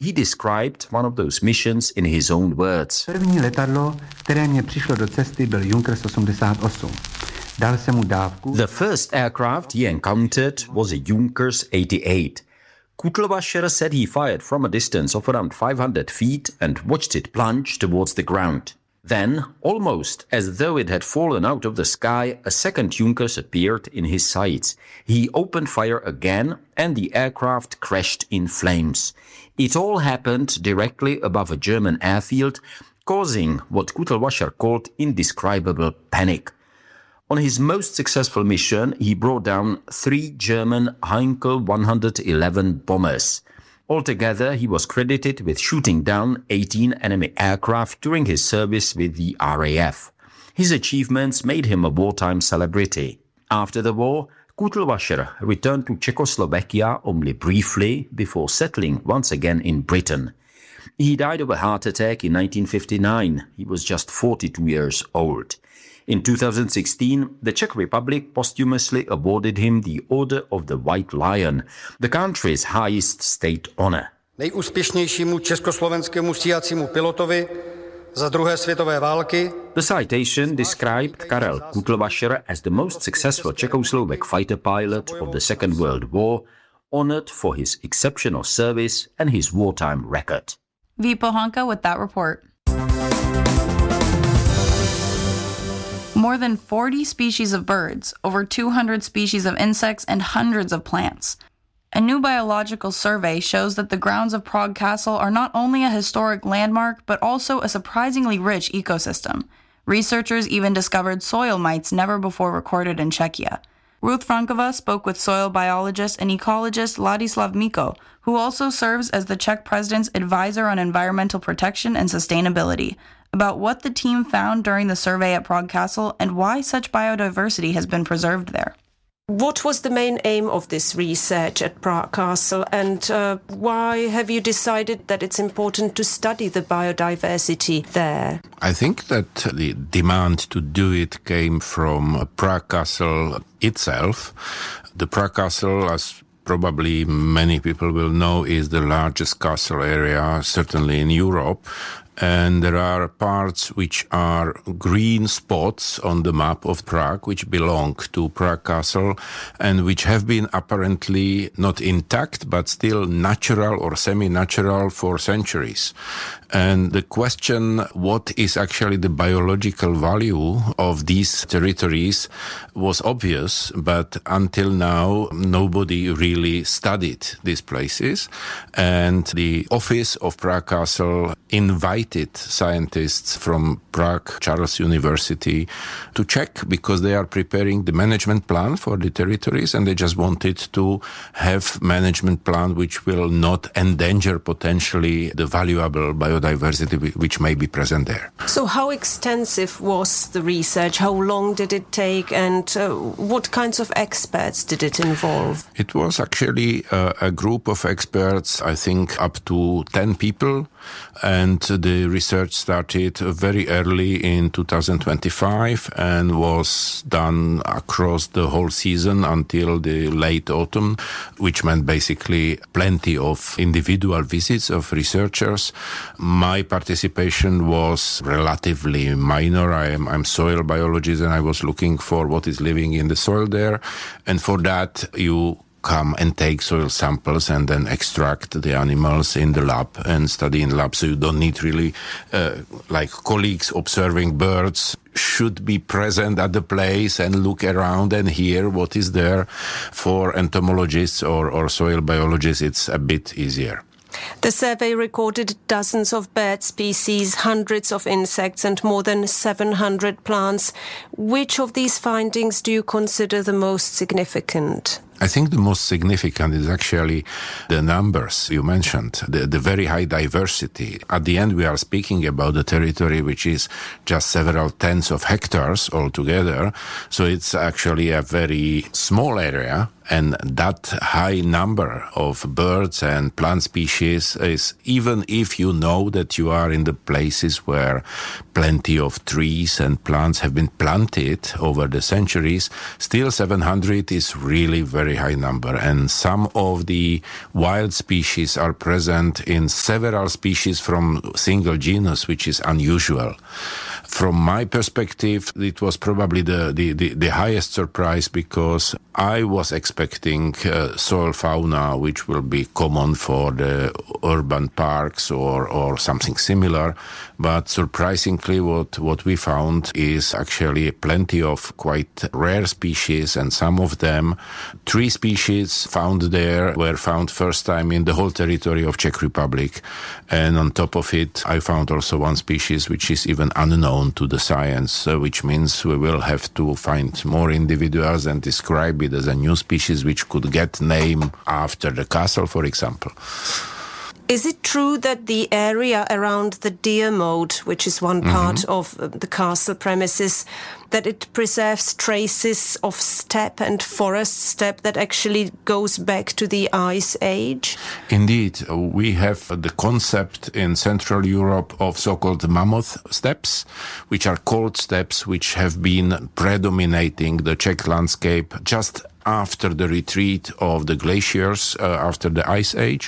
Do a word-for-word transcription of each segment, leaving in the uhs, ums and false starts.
He described one of those missions in his own words. První letadlo, které mě přišlo do cesty, byl Junkers osmdesát osm. Dal jsem mu dávku. The first aircraft he encountered was a Junkers eighty-eight. Kutlwasser said he fired from a distance of around five hundred feet and watched it plunge towards the ground. Then, almost as though it had fallen out of the sky, a second Junkers appeared in his sights. He opened fire again, and the aircraft crashed in flames. It all happened directly above a German airfield, causing what Kutlwasser called indescribable panic. On his most successful mission, he brought down three German Heinkel one eleven bombers. Altogether, he was credited with shooting down eighteen enemy aircraft during his service with the R A F. His achievements made him a wartime celebrity. After the war, Kutlwasser returned to Czechoslovakia only briefly before settling once again in Britain. He died of a heart attack in nineteen fifty-nine. He was just forty-two years old. In two thousand sixteen, the Czech Republic posthumously awarded him the Order of the White Lion, the country's highest state honor. Nejúspěšnějšímu československému stíhacímu pilotovi za druhé světové války. The citation described Karel Kutlwasser as the most successful Czechoslovak fighter pilot of the Second World War, honored for his exceptional service and his wartime record. V. Pohanka with that report. More than forty species of birds, over two hundred species of insects, and hundreds of plants. A new biological survey shows that the grounds of Prague Castle are not only a historic landmark, but also a surprisingly rich ecosystem. Researchers even discovered soil mites never before recorded in Czechia. Ruth Frankova spoke with soil biologist and ecologist Ladislav Miko, who also serves as the Czech president's advisor on environmental protection and sustainability, about what the team found during the survey at Prague Castle and why such biodiversity has been preserved there. What was the main aim of this research at Prague Castle, and uh, why have you decided that it's important to study the biodiversity there? I think that the demand to do it came from Prague Castle itself. The Prague Castle, as probably many people will know, is the largest castle area, certainly in Europe. And there are parts which are green spots on the map of Prague, which belong to Prague Castle and which have been apparently not intact, but still natural or semi-natural for centuries. And the question, what is actually the biological value of these territories, was obvious, but until now, nobody really studied these places. And the office of Prague Castle invited scientists from Prague Charles University to check, because they are preparing the management plan for the territories, and they just wanted to have management plan which will not endanger potentially the valuable biodiversity which may be present there. So how extensive was the research? How long did it take, and uh, what kinds of experts did it involve? It was actually uh, a group of experts, I think up to ten people, and the research started very early in two thousand twenty-five and was done across the whole season until the late autumn, which meant basically plenty of individual visits of researchers. My participation was relatively minor. I am I'm soil biologist, and I was looking for what is living in the soil there, and for that you come and take soil samples and then extract the animals in the lab and study in lab. So you don't need really uh, like colleagues observing birds should be present at the place and look around and hear what is there. For entomologists or, or soil biologists, it's a bit easier. The survey recorded dozens of bird species, hundreds of insects, and more than seven hundred plants. Which of these findings do you consider the most significant? I think the most significant is actually the numbers you mentioned, the, the very high diversity. At the end, we are speaking about a territory which is just several tens of hectares altogether. So it's actually a very small area. And that high number of birds and plant species is, even if you know that you are in the places where plenty of trees and plants have been planted over the centuries, still seven hundred is really very very high number. And some of the wild species are present in several species from single genus, which is unusual. From my perspective, it was probably the, the, the, the highest surprise, because I was expecting uh, soil fauna, which will be common for the urban parks or, or something similar. But surprisingly, what, what we found is actually plenty of quite rare species, and some of them, three species found there, were found first time in the whole territory of Czech Republic. And on top of it, I found also one species which is even unknown to the science, uh, which means we will have to find more individuals and describe it as a new species which could get name after the castle, for example. Is it true that the area around the deer moat, which is one part mm-hmm. of the castle premises, that it preserves traces of steppe and forest steppe that actually goes back to the Ice Age? Indeed. We have the concept in Central Europe of so-called mammoth steppes, which are cold steppes which have been predominating the Czech landscape just after the retreat of the glaciers, uh, after the Ice Age,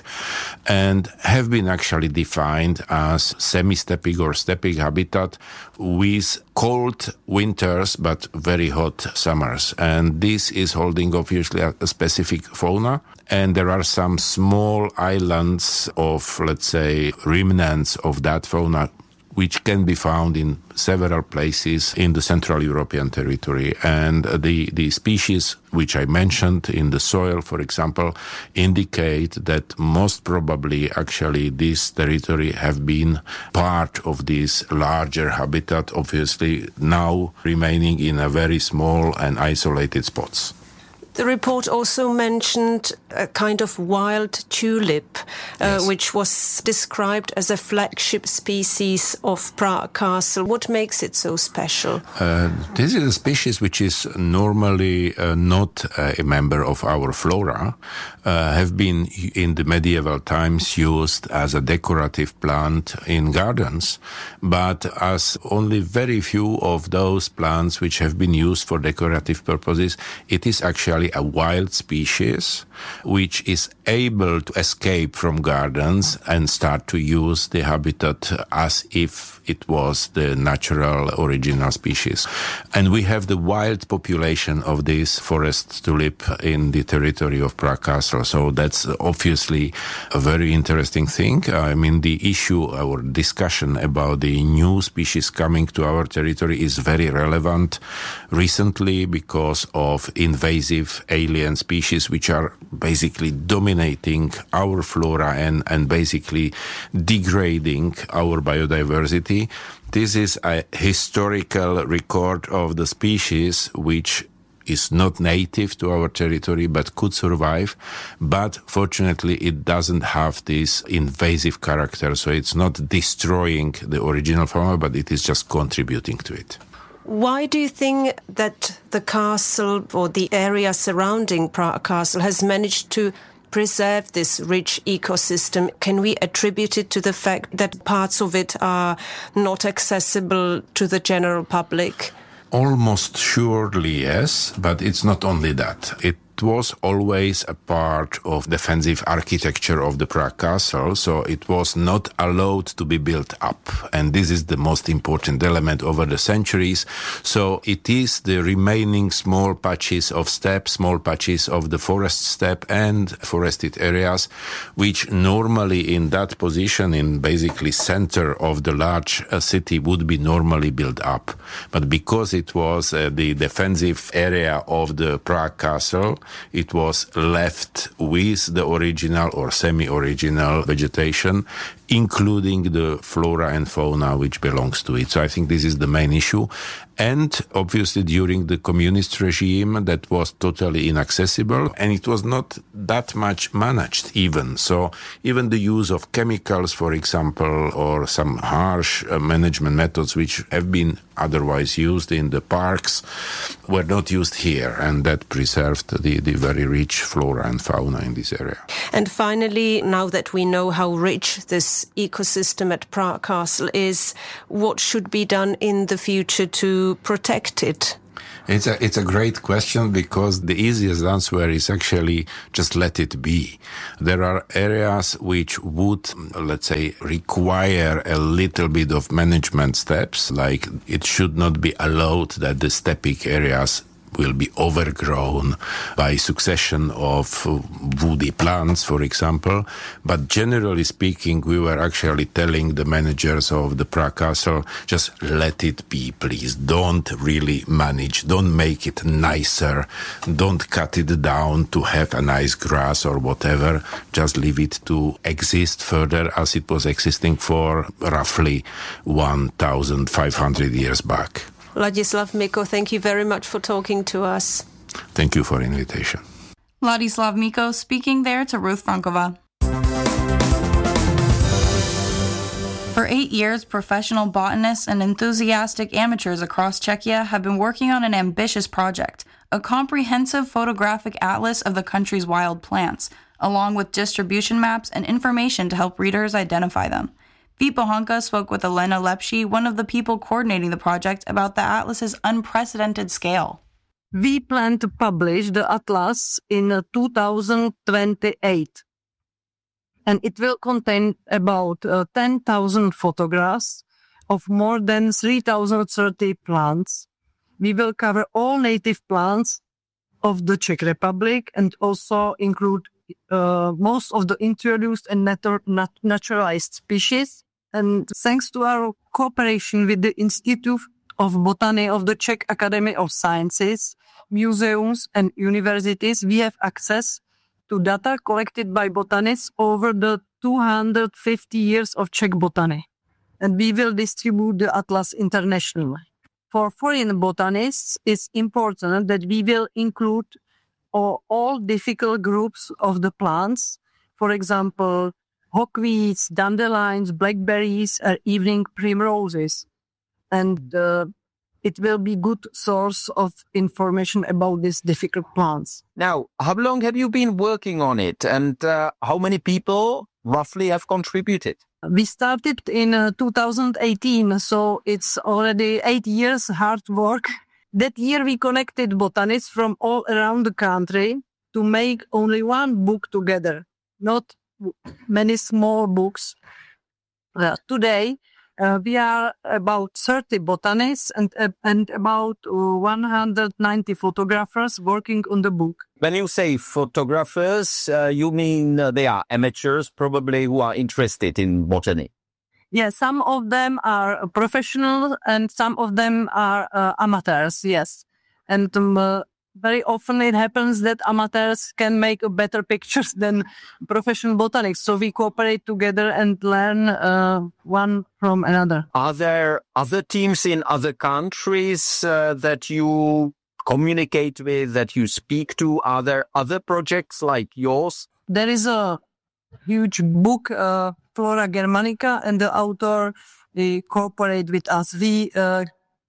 and have been actually defined as semi-stepping or stepping habitat with cold winters but very hot summers. And this is holding obviously a, a specific fauna. And there are some small islands of, let's say, remnants of that fauna which can be found in several places in the Central European territory. And the, the species which I mentioned in the soil, for example, indicate that most probably actually this territory have been part of this larger habitat, obviously now remaining in a very small and isolated spots. The report also mentioned a kind of wild tulip, uh, yes. which was described as a flagship species of Prague Castle. What makes it so special? Uh, this is a species which is normally uh, not uh, a member of our flora, uh, have been in the medieval times used as a decorative plant in gardens, but as only very few of those plants which have been used for decorative purposes, it is actually a wild species which is able to escape from gardens and start to use the habitat as if it was the natural original species. And we have the wild population of this forest tulip in the territory of Prague Castle. So that's obviously a very interesting thing. I mean, the issue or discussion about the new species coming to our territory is very relevant recently because of invasive alien species which are basically dominating our flora and, and basically degrading our biodiversity. This is a historical record of the species which is not native to our territory but could survive, but fortunately it doesn't have this invasive character, so it's not destroying the original fauna, but it is just contributing to it. Why do you think that the castle or the area surrounding Prague Castle has managed to preserve this rich ecosystem? Can we attribute it to the fact that parts of it are not accessible to the general public? Almost surely, yes, but it's not only that. It was always a part of defensive architecture of the Prague Castle, so it was not allowed to be built up. And this is the most important element over the centuries. So it is the remaining small patches of steppe, small patches of the forest steppe and forested areas, which normally in that position, in basically center of the large uh, city, would be normally built up. But because it was uh, the defensive area of the Prague Castle, it was left with the original or semi-original vegetation, including the flora and fauna which belongs to it. So I think this is the main issue. And obviously during the communist regime that was totally inaccessible and it was not that much managed even. So even the use of chemicals, for example, or some harsh uh, management methods which have been otherwise used in the parks were not used here, and that preserved the, the very rich flora and fauna in this area. And finally, now that we know how rich this ecosystem at Prague Castle is, what should be done in the future to protect it? It's a, it's a great question because the easiest answer is actually just let it be. There are areas which would, let's say, require a little bit of management steps, like it should not be allowed that the steppe areas will be overgrown by succession of woody plants, for example. But generally speaking, we were actually telling the managers of the Prague Castle, just let it be, please. Don't really manage. Don't make it nicer. Don't cut it down to have a nice grass or whatever. Just leave it to exist further as it was existing for roughly one thousand five hundred years back. Ladislav Miko, thank you very much for talking to us. Thank you for the invitation. Ladislav Miko speaking there to Ruth Frankova. For eight years, professional botanists and enthusiastic amateurs across Czechia have been working on an ambitious project, a comprehensive photographic atlas of the country's wild plants, along with distribution maps and information to help readers identify them. Vít Bohanka spoke with Elena Lepší, one of the people coordinating the project, about the atlas's unprecedented scale. We plan to publish the atlas in two thousand twenty-eight. And it will contain about uh, ten thousand photographs of more than three thousand thirty plants. We will cover all native plants of the Czech Republic and also include uh, most of the introduced and nat- nat- naturalized species. And thanks to our cooperation with the Institute of Botany of the Czech Academy of Sciences, museums and universities, we have access to data collected by botanists over the two hundred fifty years of Czech botany. And we will distribute the atlas internationally. For foreign botanists, it's important that we will include all, all difficult groups of the plants, for example, hawkweeds, dandelions, blackberries, or evening primroses. And uh, it will be good source of information about these difficult plants. Now, how long have you been working on it, and uh, how many people roughly have contributed? We started in uh, two thousand eighteen, so it's already eight years hard work. That year we connected botanists from all around the country to make only one book together, not many small books. Uh, today, uh, we are about thirty botanists and uh, and about uh, one hundred ninety photographers working on the book. When you say photographers, uh, you mean uh, they are amateurs, probably, who are interested in botany? Yeah, some of them are professional and some of them are uh, amateurs, yes. And um, uh, very often it happens that amateurs can make better pictures than professional botanists. So we cooperate together and learn uh, one from another. Are there other teams in other countries uh, that you communicate with, that you speak to? Are there other projects like yours? There is a huge book, uh, Flora Germanica, and the author they cooperate with us. We uh,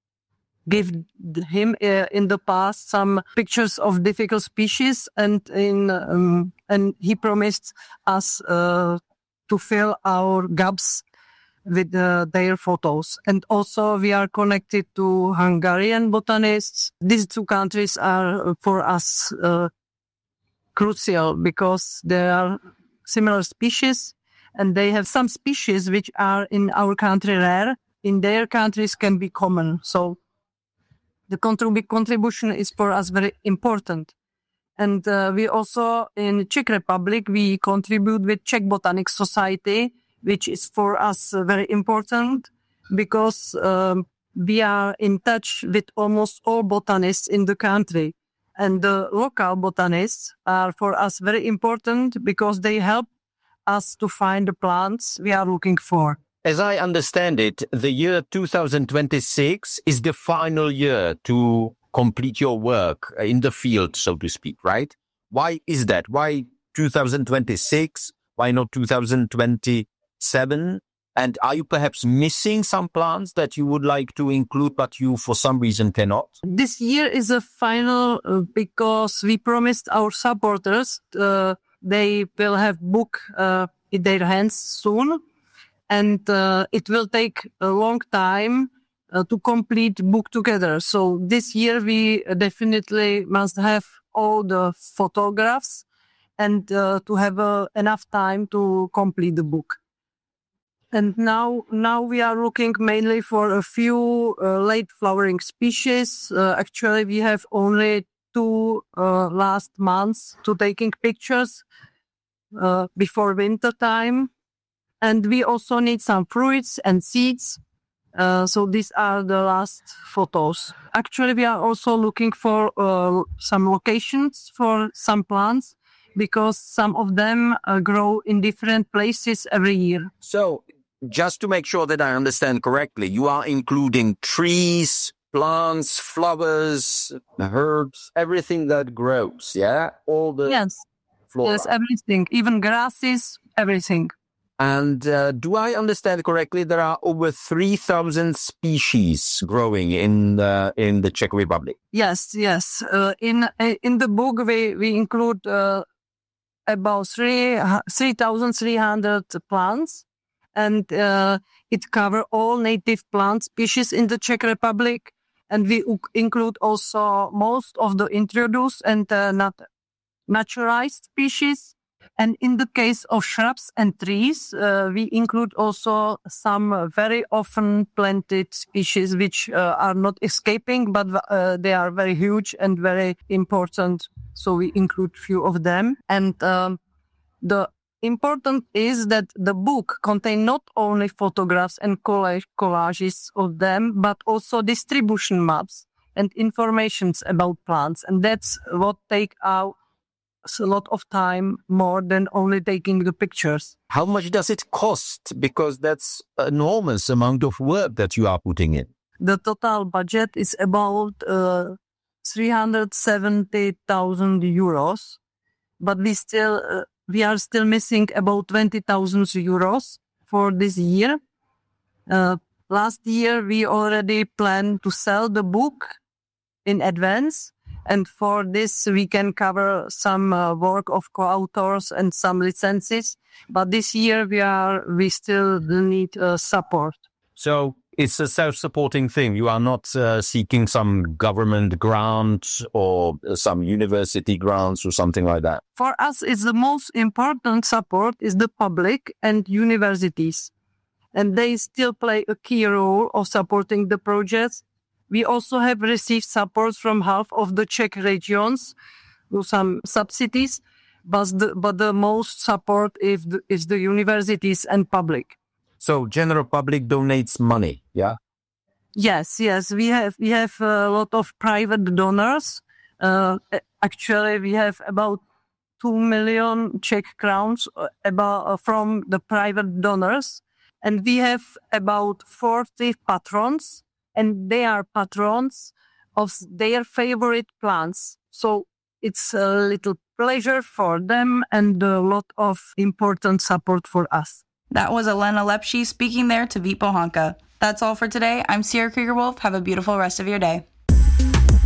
give him uh, in the past some pictures of difficult species, and in um, and he promised us uh, to fill our gaps with uh, their photos. And also we are connected to Hungarian botanists. These two countries are for us uh, crucial because there are similar species, and they have some species which are in our country rare. In their countries can be common. So the contrib- contribution is for us very important. And uh, we also, in Czech Republic, we contribute with Czech Botanic Society, which is for us uh, very important because um, we are in touch with almost all botanists in the country. And the local botanists are for us very important because they help us to find the plants we are looking for. As I understand it, the year two thousand twenty-six is the final year to complete your work in the field, so to speak, right? Why is that? Why two thousand twenty-six? Why not two thousand twenty-seven? And are you perhaps missing some plants that you would like to include, but you for some reason cannot? This year is a final uh, because we promised our supporters uh, they will have book uh, in their hands soon. And uh, it will take a long time uh, to complete book together. So this year we definitely must have all the photographs and uh, to have uh, enough time to complete the book. And now, now we are looking mainly for a few uh, late flowering species. Uh, actually, we have only two uh, last months to taking pictures uh, before winter time. And we also need some fruits and seeds. Uh, so these are the last photos. Actually, we are also looking for uh, some locations for some plants because some of them uh, grow in different places every year. So, just to make sure that I understand correctly, you are including trees, plants, flowers, herbs, everything that grows, yeah? All the Yes, flora. yes, everything, even grasses, everything. And uh, do I understand correctly, there are over three thousand species growing in the, in the Czech Republic? Yes, yes. Uh, in in the book, we, we include uh, about three thousand three hundred plants. And uh, it covers all native plant species in the Czech Republic. And we include also most of the introduced and uh, not naturalized species. And in the case of shrubs and trees, uh, we include also some very often planted species which uh, are not escaping, but uh, they are very huge and very important. So we include few of them. And um, the important is that the book contains not only photographs and collage, collages of them, but also distribution maps and informations about plants. And that's what take out a lot of time more than only taking the pictures. How much does it cost? Because that's an enormous amount of work that you are putting in. The total budget is about uh, three hundred seventy thousand euros, but we still... Uh, We are still missing about twenty thousand euros for this year. Uh, last year, we already planned to sell the book in advance. And for this, we can cover some uh, work of co-authors and some licenses. But this year, we are we still need uh, support. So it's a self-supporting thing. You are not uh, seeking some government grant or some university grants or something like that. For us, it's the most important support is the public and universities. And they still play a key role of supporting the projects. We also have received support from half of the Czech regions with some subsidies, but the, but the most support is the, is the universities and public. So general public donates money, yeah? Yes, yes. We have we have a lot of private donors. Uh, actually, we have about two million Czech crowns about uh, from the private donors, and we have about forty patrons, and they are patrons of their favorite plants. So it's a little pleasure for them and a lot of important support for us. That was Elena Lepshy speaking there to Vít Bohanka. That's all for today. I'm Sierra Krieger-Wolf. Have a beautiful rest of your day.